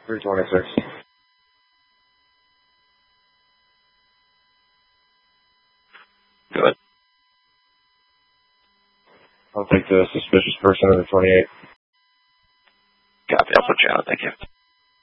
326. Good. I'll take the suspicious person under 28. Copy. I'll put you out. Thank you.